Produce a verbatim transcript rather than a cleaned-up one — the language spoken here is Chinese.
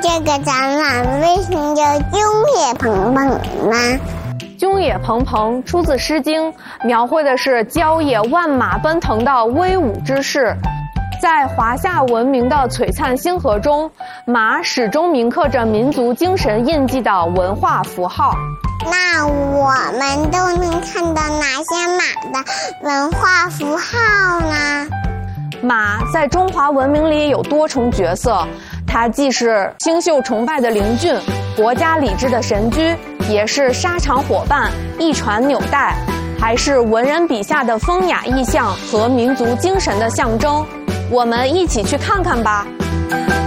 这个展览为什么叫军野蓬蓬呢？ 军野蓬蓬出自《诗经》，描绘的是郊野万马奔腾的威武之势。在华夏文明的璀璨星河中，马始终铭刻着民族精神印记的文化符号。 那我们都能看到哪些马的文化符号呢？ 马在中华文明里有多重角色，它既是星宿崇拜的灵俊，国家礼制的神驹，也是沙场伙伴，一传纽带，还是文人笔下的风雅意象和民族精神的象征。我们一起去看看吧。